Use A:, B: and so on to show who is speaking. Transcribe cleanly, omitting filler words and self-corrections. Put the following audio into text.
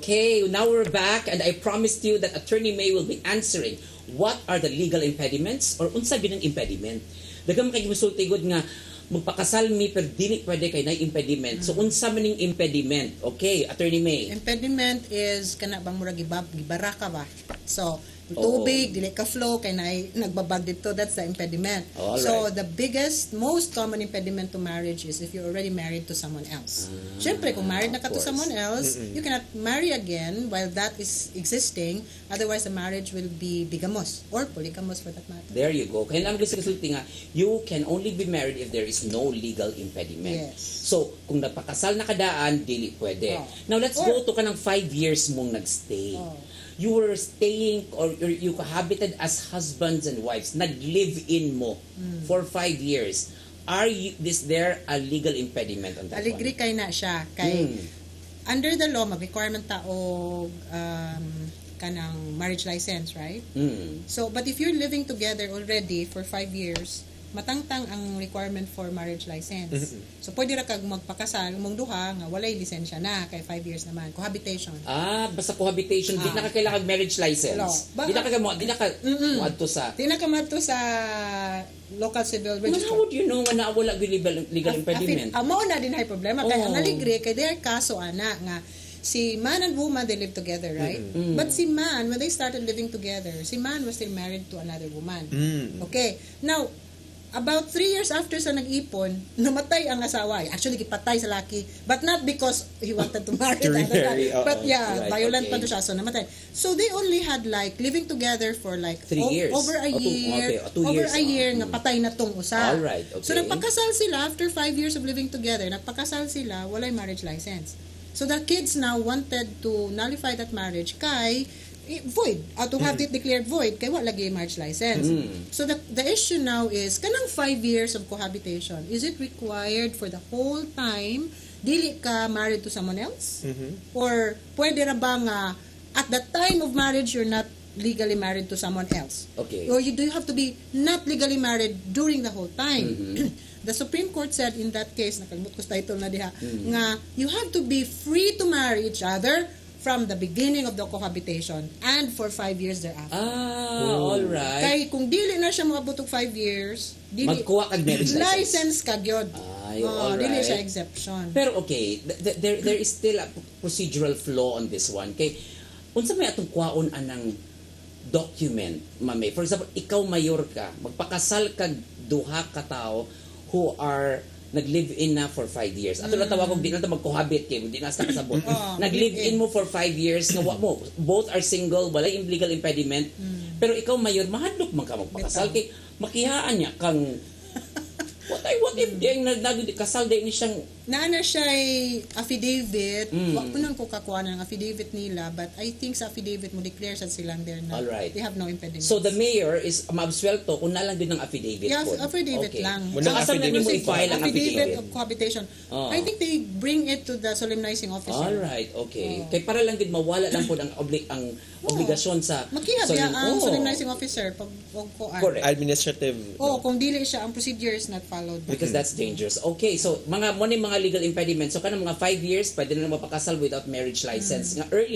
A: Okay, now we're back and I promised you that Attorney May will be answering what are the legal impediments or unsa binang impediment. Daghang kay gisulti gud nga magpakasal mi pero dili pwede kay nay impediment. So unsa maning impediment? Okay, Attorney May.
B: Impediment is kana bang murag gibara ka ba? So tubig, dili ka flow, kay nagbabag dito, that's the impediment.
A: Alright.
B: So, the biggest, most common impediment to marriage is if you're already married to someone else. Siyempre, kung married na ka to someone else, you cannot marry again while that is existing, otherwise the marriage will be bigamos or polygamous for that matter.
A: There you go. Kaya naman gusto nga, you can only be married if there is no legal impediment.
B: Yes.
A: So, kung nagpakasal na kadaan, dili pwede. Now, let's go to kanang 5 years mong nagstay. You were staying or you cohabited as husbands and wives. Nag-live-in mo for 5 years. Is there a legal impediment on that
B: Aligri
A: one?
B: kay na siya. Kay, under the law, mag-requirement tao kanang marriage license, right? So, but if you're living together already for 5 years, matangtang ang requirement for marriage license. So, pwede ra kag magpakasal, mong duha, nga walay lisensya na, kay 5 years naman. Cohabitation.
A: Basta cohabitation, di na ka kailangan marriage license. Di na ka madto sa...
B: Di na ka madto sa local civil
A: But
B: register.
A: how would you know nga nawala legal impediment?
B: Mao na din hay problema. Kaya ang aligre, kay there kaso ana nga, si man and woman, they live together, right? But si man, when they started living together, si man was still married to another woman. Okay. Now, about 3 years after sa nag-ipon, namatay ang asawa. Actually, gipatay sa laki. But not because he wanted to marry the other guy. But yeah, violent pa to siya. So, namatay. So, they only had like, living together for like
A: 3 years.
B: Over a year. Over a year, nga patay na tong usa.
A: Alright, okay.
B: So, nagpakasal sila after 5 years of living together. Nagpakasal sila, walay marriage license. So, the kids now wanted to nullify that marriage kay void, to have it declared void kay wala lagi marriage license. So the issue now is kanang 5 years of cohabitation, is it required for the whole time dili ka married to someone else? Or pwede ra ba nga at the time of marriage you're not legally married to someone else?
A: Okay.
B: Or do you have to be not legally married during the whole time? The Supreme Court said in that case, nakalimut ko sa title na diha, nga you have to be free to marry each other from the beginning of the cohabitation and for 5 years thereafter.
A: Alright.
B: Kay kung dili na siya maabot og 5 years, dili
A: magkuha kag marriage license
B: ka gyud.
A: Alright.
B: Dili siya exception.
A: Pero okay, there is still a procedural flaw on this one. Kay unsa may atong kuhaon anang document, mame. For example, ikaw mayor ka, magpakasal kag duha ka tawo who are nag-live-in na for 5 years. Ato na tawag kung di na ito mag-cohabit kayo, di na sa kasabot. Nag-live-in mo for 5 years, nga mo, both are single, wala yung legal impediment, pero ikaw mayor, mahadlok man ka magpakasal, kay makihaan niya kang what if diyang kasal din ni siyang
B: Naana siya affidavit. Wag ko nang ko kakuha ng affidavit nila, but I think sa affidavit mo declare sa silang there na
A: Alright.
B: they have no impediment.
A: So the mayor is maabsuelto kung nalang din ng affidavit
B: yeah,
A: po.
B: affidavit
A: Okay.
B: lang.
A: So asan na mo i-file ang affidavit?
B: Of cohabitation. I think they bring it to the solemnizing officer.
A: Alright, okay. Kay para lang din mawala lang po ang obligasyon sa
B: Makihab ya ang solemnizing officer pag
A: correct.
C: Administrative.
B: kung dili siya ang procedure is not followed.
A: Because that's dangerous. Okay, so mga legal impediments. So kanang mga 5 years pwede na mapakasal without marriage license. Nga early